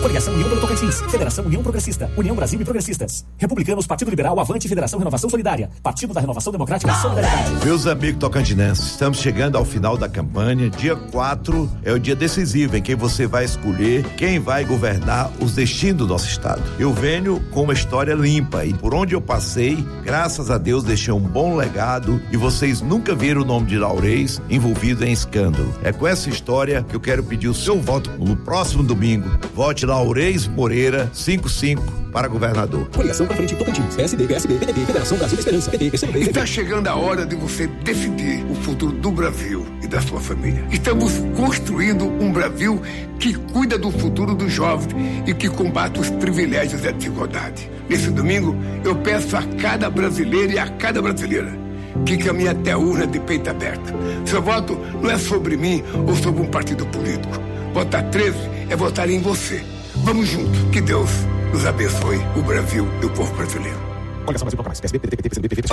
Coligação União pelo Tocantins, Federação União Progressista, União Brasil e Progressistas, Republicanos, Partido Liberal, Avante, Federação Renovação Solidária, Partido da Renovação Democrática e Solidariedade. Meus amigos tocantinenses, estamos chegando ao final da campanha. Dia 4 é o dia decisivo em que você vai escolher quem vai governar os destinos do nosso estado. Eu venho com uma história limpa e por onde eu passei, graças a Deus, deixei um bom legado e vocês nunca viram o nome de Laurez envolvido em escândalo. É com essa história que eu quero pedir o seu voto no próximo domingo. Vote Laurez Moreira 55 para governador. Coligação para frente Tocantins, PSD, PSB, PDT, Federação Brasil Esperança, PT, PCdoB. Está chegando a hora de você decidir o futuro do Brasil e da sua família. Estamos construindo um Brasil que cuida do futuro dos jovens e que combate os privilégios e a desigualdade. Nesse domingo, eu peço a cada brasileiro e a cada brasileira que caminhe até a urna de peito aberto. Seu voto não é sobre mim ou sobre um partido político. Votar 13 é votar em você. Vamos juntos. Que Deus nos abençoe, o Brasil e o povo brasileiro. Coligação Brasil Proclamais, PSB, PDT, PT, PCdoB, PV,